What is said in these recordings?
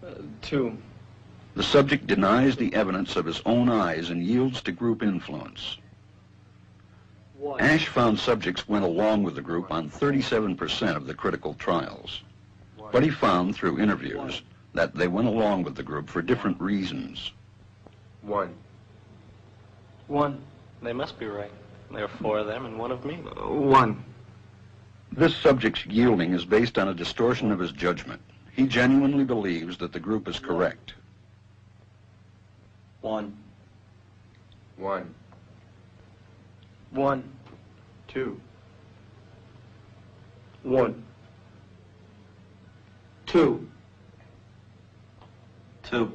2. The subject denies the evidence of his own eyes and yields to group influence. 1. Ash found subjects went along with the group on 37% of the critical trials. But he found through interviews that they went along with the group for different reasons. 1. 1. They must be right. There are 4 of them and 1 of me. 1. This subject's yielding is based on a distortion of his judgment. He genuinely believes that the group is correct. 1. 1. 1. 2. 1. 2. 2.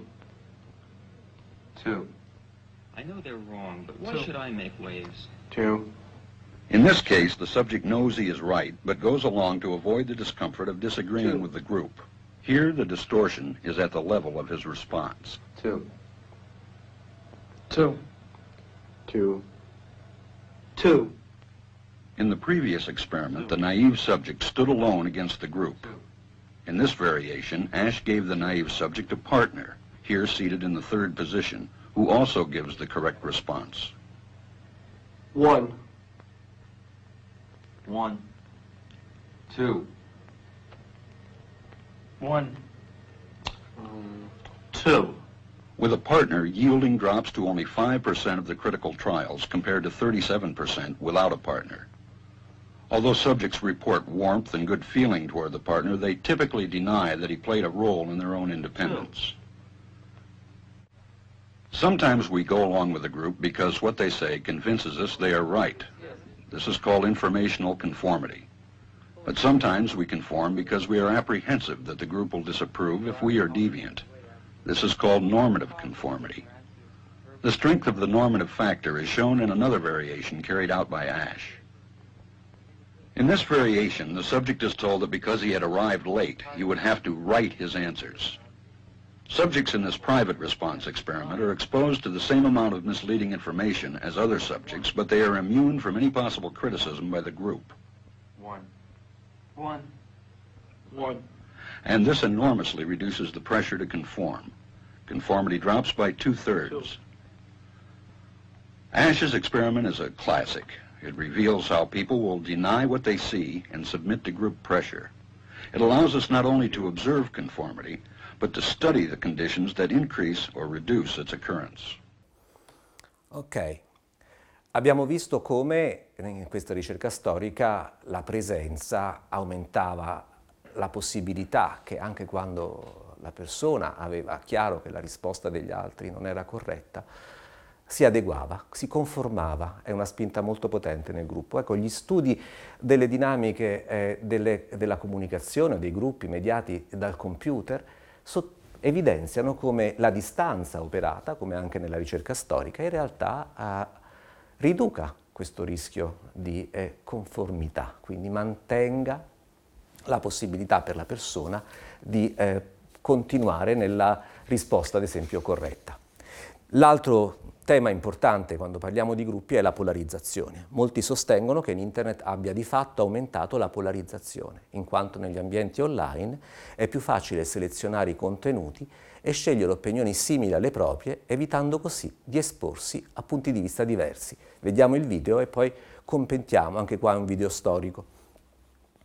2. I know they're wrong, but why should I make waves? 2. In this case, the subject knows he is right, but goes along to avoid the discomfort of disagreeing with the group. Here, the distortion is at the level of his response. 2. 2. 2. 2. In the previous experiment, the naive subject stood alone against the group. In this variation, Ash gave the naive subject a partner, here seated in the 3rd position, who also gives the correct response. 1. 1. 2. 1. 2. With a partner, yielding drops to only 5% of the critical trials compared to 37% without a partner. Although subjects report warmth and good feeling toward the partner, they typically deny that he played a role in their own independence. Sometimes we go along with the group because what they say convinces us they are right. This is called informational conformity. But sometimes we conform because we are apprehensive that the group will disapprove if we are deviant. This is called normative conformity. The strength of the normative factor is shown in another variation carried out by Ash. In this variation, the subject is told that because he had arrived late, he would have to write his answers. Subjects in this private response experiment are exposed to the same amount of misleading information as other subjects, but they are immune from any possible criticism by the group. 1. 1. 1. And this enormously reduces the pressure to conform. Conformity drops by 2/3. Ash's experiment is a classic. It reveals how people will deny what they see and submit to group pressure. It allows us not only to observe conformity, but to study the conditions that increase or reduce its occurrence. Ok, abbiamo visto come in questa ricerca storica la presenza aumentava la possibilità che anche quando la persona aveva chiaro che la risposta degli altri non era corretta, si adeguava, si conformava, è una spinta molto potente nel gruppo. Ecco, gli studi delle dinamiche della comunicazione, dei gruppi mediati dal computer, evidenziano come la distanza operata, come anche nella ricerca storica, in realtà riduca questo rischio di conformità, quindi mantenga la possibilità per la persona di continuare nella risposta, ad esempio, corretta. L'altro tema importante quando parliamo di gruppi è la polarizzazione. Molti sostengono che in Internet abbia di fatto aumentato la polarizzazione, in quanto negli ambienti online è più facile selezionare i contenuti e scegliere opinioni simili alle proprie, evitando così di esporsi a punti di vista diversi. Vediamo il video e poi commentiamo, anche qua è un video storico.